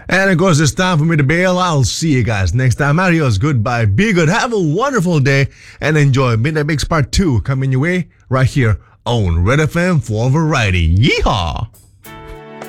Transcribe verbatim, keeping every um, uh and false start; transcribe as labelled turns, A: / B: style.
A: And of course, it's time for me to bail. I'll see you guys next time. Adios, goodbye, be good, have a wonderful day, and enjoy Midnight Mix Part two coming your way right here on Red F M for Variety. Yeehaw!